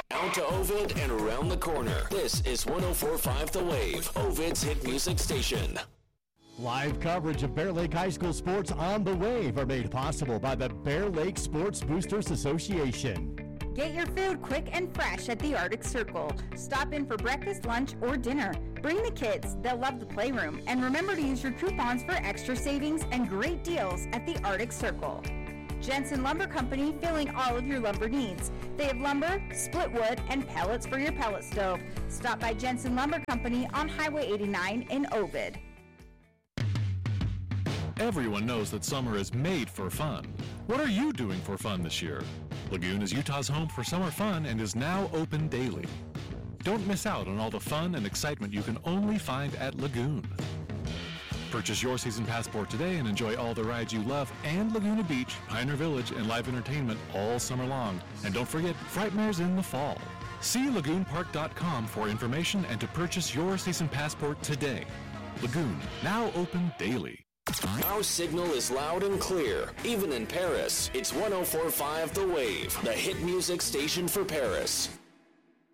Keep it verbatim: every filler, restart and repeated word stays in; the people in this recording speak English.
Out to Ovid and around the corner. This is one oh four point five The Wave, Ovid's hit music station. Live coverage of Bear Lake High School sports on The Wave are made possible by the Bear Lake Sports Boosters Association. Get your food quick and fresh at the Arctic Circle. Stop in for breakfast, lunch, or dinner. Bring the kids. They'll love the playroom. And remember to use your coupons for extra savings and great deals at the Arctic Circle. Jensen Lumber Company, filling all of your lumber needs. They have lumber, split wood, and pellets for your pellet stove. Stop by Jensen Lumber Company on Highway eighty-nine in Ovid. Everyone knows that summer is made for fun. What are you doing for fun this year? Lagoon is Utah's home for summer fun and is now open daily. Don't miss out on all the fun and excitement you can only find at Lagoon. Purchase your season passport today and enjoy all the rides you love and Laguna Beach, Pioneer Village, and live entertainment all summer long. And don't forget, Frightmares in the fall. See lagoon park dot com for information and to purchase your season passport today. Lagoon, now open daily. Our signal is loud and clear, even in Paris. It's one oh four point five The Wave, the hit music station for Paris.